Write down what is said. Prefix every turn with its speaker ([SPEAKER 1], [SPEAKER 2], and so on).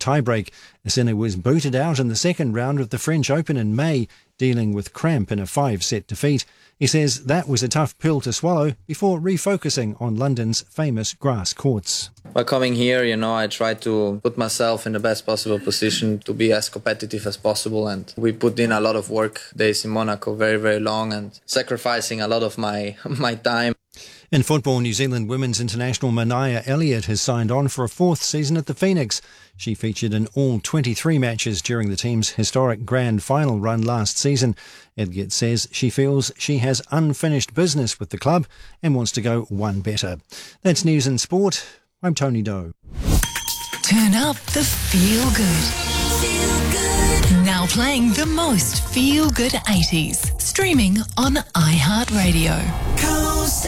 [SPEAKER 1] tiebreak. Sinner was booted out in the second round of the French Open in May, dealing with cramp in a 5-set defeat. He says that was a tough pill to swallow before refocusing on London's famous grass courts.
[SPEAKER 2] By coming here, I try to put myself in the best possible position to be as competitive as possible, and we put in a lot of work days in Monaco, very, very long, and sacrificing a lot of my time.
[SPEAKER 1] In football, New Zealand women's international Mania Elliott has signed on for a 4th season at the Phoenix. She featured in all 23 matches during the team's historic grand final run last season. Elliott says she feels she has unfinished business with the club and wants to go one better. That's news and sport. I'm Tony Doe.
[SPEAKER 3] Turn up the feel good. Now playing the most feel good 80s. Streaming on iHeartRadio.